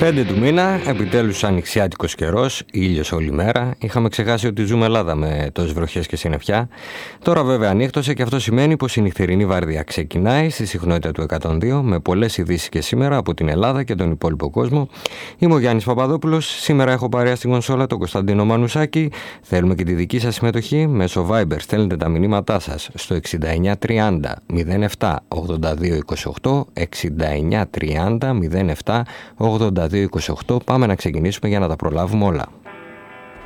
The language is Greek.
5 του μήνα, επιτέλους ανοιξιάτικος καιρός, ήλιος όλη μέρα. Είχαμε ξεχάσει ότι ζούμε Ελλάδα με τόσες βροχές και συννεφιά. Τώρα βέβαια ανοίχτωσε και αυτό σημαίνει πως η νυχτερινή βάρδια ξεκινάει στη συχνότητα του 102 με πολλές ειδήσεις και σήμερα από την Ελλάδα και τον υπόλοιπο κόσμο. Είμαι ο Γιάννης Παπαδόπουλος. Σήμερα έχω παρέα στην κονσόλα τον Κωνσταντίνο Μανουσάκη. Θέλουμε και τη δική σας συμμετοχή μέσω Viber. Στέλνετε τα μηνύματά σας στο 6930 07 82 28 6930 07 82 28. Πάμε να ξεκινήσουμε για να τα προλάβουμε όλα.